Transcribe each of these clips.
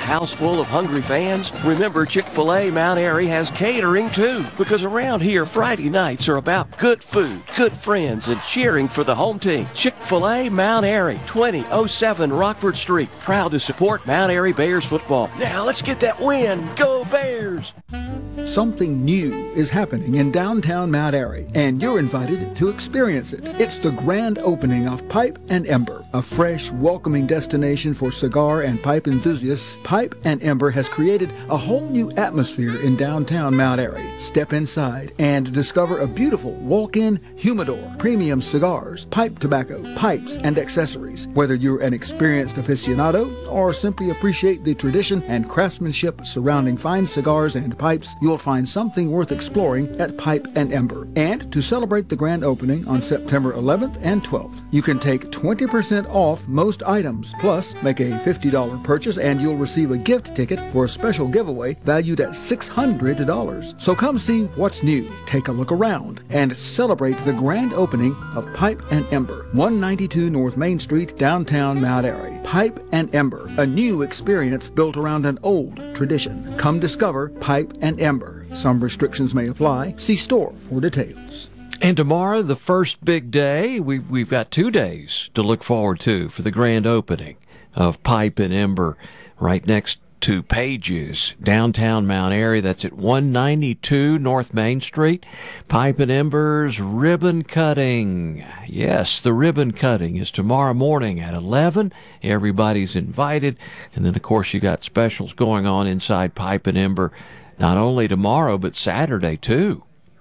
house full of hungry fans? Remember, Chick-fil-A Mount Airy has catering too, because around here Friday nights are about good food, good friends, and cheering for the home team. Chick-fil-A Mount Airy, 2007 Rockford Street, proud to support Mount Airy Bears football. Now let's get that win. Go Bears! Something new is happening in downtown Mount Airy, and you're invited to experience it. It's the grand opening of Pipe and Ember, a fresh, welcoming destination for cigar and pipe enthusiasts. Pipe and Ember has created a whole new atmosphere in downtown Mount Airy. Step inside and discover a beautiful walk-in humidor, premium cigars, pipe tobacco, pipes, and accessories. Whether you're an experienced aficionado or simply appreciate the tradition and craftsmanship surrounding fine cigars and pipes, you'll find something worth exploring at Pipe and Ember. And to celebrate the grand opening on September 11th and 12th, you can take 20% off most items. Plus, make a $50 purchase and you'll receive a gift ticket for a special giveaway valued at $600. So come see what's new, take a look around, and celebrate the grand opening of Pipe and Ember, 192 North Main Street, downtown Mount Airy. Pipe and Ember, a new experience built around an old tradition. Come discover Pipe and Ember. Some restrictions may apply. See store for details. And tomorrow, the first big day, we've got 2 days to look forward to for the grand opening of Pipe and Ember right next to Pages, downtown Mount Airy. That's at 192 North Main Street. Pipe and Ember's ribbon cutting. Yes, the ribbon cutting is tomorrow morning at 11. Everybody's invited. And then, of course, you got specials going on inside Pipe and Ember, not only tomorrow, but Saturday, too.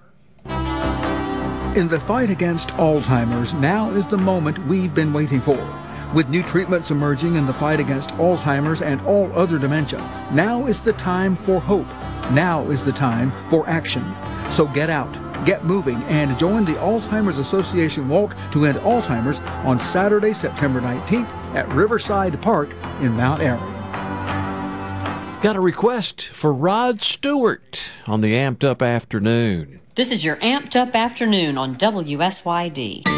In the fight against Alzheimer's, now is the moment we've been waiting for. With new treatments emerging in the fight against Alzheimer's and all other dementia, now is the time for hope. Now is the time for action. So get out, get moving, and join the Alzheimer's Association Walk to End Alzheimer's on Saturday, September 19th at Riverside Park in Mount Airy. Got a request for Rod Stewart on the Amped Up Afternoon. This is your Amped Up Afternoon on WSYD.